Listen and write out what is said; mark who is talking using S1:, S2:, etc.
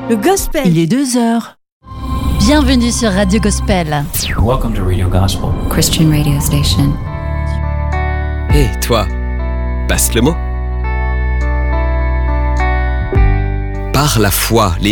S1: Le gospel.
S2: Il est 2h.
S3: Bienvenue sur Radio Gospel.
S4: Welcome to Radio Gospel.
S5: Christian radio station.
S6: Hé, toi, passe le mot. Par la foi,